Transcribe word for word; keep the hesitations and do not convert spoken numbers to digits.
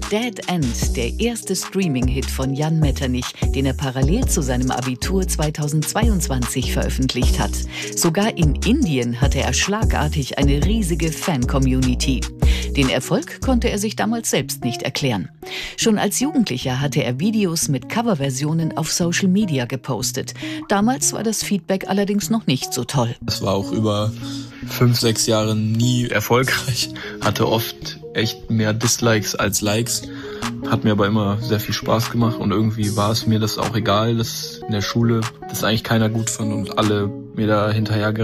Dead End, der erste Streaming-Hit von Jan Metternich, den er parallel zu seinem Abitur zweitausendzweiundzwanzig veröffentlicht hat. Sogar in Indien hatte er schlagartig eine riesige Fan-Community. Den Erfolg konnte er sich damals selbst nicht erklären. Schon als Jugendlicher hatte er Videos mit Coverversionen auf Social Media gepostet. Damals war das Feedback allerdings noch nicht so toll. Es war auch über fünf, sechs Jahre nie erfolgreich, hatte oft echt mehr Dislikes als Likes, hat mir aber immer sehr viel Spaß gemacht und irgendwie war es mir das auch egal, dass in der Schule das eigentlich keiner gut fand und alle mir da hinterher